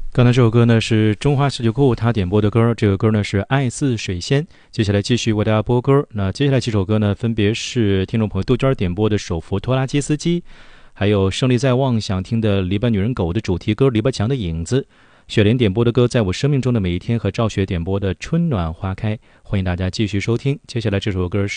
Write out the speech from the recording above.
刚才这首歌呢是中华小酒库他点播的歌，这个歌呢是爱似水仙。接下来继续为大家播歌。那接下来几首歌呢，分别是听众朋友杜鹃点播的手扶拖拉机司机，还有胜利在望想听的篱笆女人狗的主题歌篱笆墙的影子，雪莲点播的歌在我生命中的每一天，和赵雪点播的春暖花开。欢迎大家继续收听。接下来这首歌是